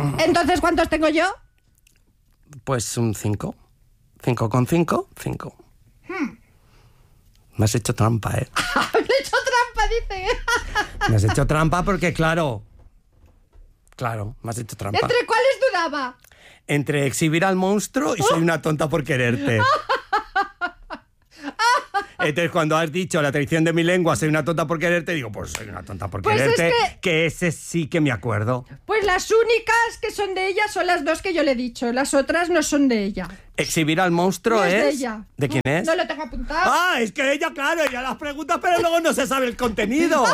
Entonces, ¿cuántos tengo yo? Pues un 5. 5 con 5, 5. Me has hecho trampa, ¿eh? Me he hecho trampa, dice. Me has hecho trampa porque, claro, me has hecho trampa. ¿Entre cuáles dudaba? Entre exhibir al monstruo y soy una tonta por quererte. Entonces, cuando has dicho la traición de mi lengua, soy una tonta por quererte, digo, pues soy una tonta por quererte, es que ese sí que me acuerdo. Pues las únicas que son de ella son las dos que yo le he dicho. Las otras no son de ella. Exhibir al monstruo No es de es... ella. ¿De quién es? No lo tengo apuntado. Ah, es que ella, claro, ella las pregunta, pero luego no se sabe el contenido.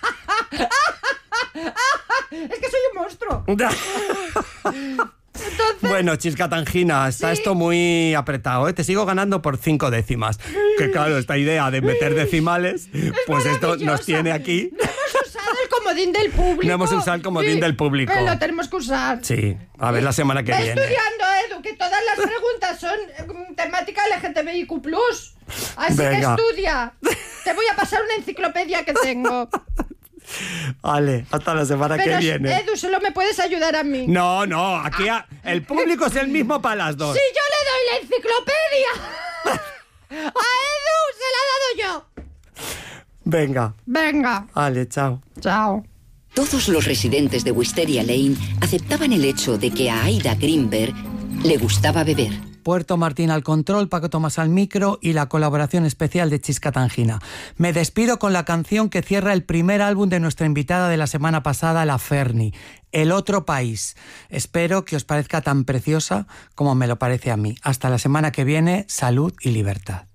Es que soy un monstruo. Entonces... Bueno, Chisca Tangina, está esto muy apretado, ¿eh? Te sigo ganando por 5 décimas. Que claro, esta idea de meter decimales, pues esto nos tiene aquí. No hemos usado el comodín del público. No hemos usado el comodín del público. Pero lo tenemos que usar. Sí, a ver la semana que viene. Estudiando, Edu, que todas las preguntas son temática LGTBIQ+. Así Venga. que estudia. Te voy a pasar una enciclopedia que tengo. Vale, hasta la semana que viene. Edu, solo me puedes ayudar a mí. No, aquí el público es el mismo para las dos. Si yo le doy la enciclopedia a Edu, se la he dado yo. Venga. Venga. Vale, chao. Chao. Todos los residentes de Wisteria Lane aceptaban el hecho de que a Aida Greenberg le gustaba beber. Puerto Martín al control, Paco Tomás al micro y la colaboración especial de Chisca Tangina. Me despido con la canción que cierra el primer álbum de nuestra invitada de la semana pasada, la Ferni, El otro país. Espero que os parezca tan preciosa como me lo parece a mí. Hasta la semana que viene, salud y libertad.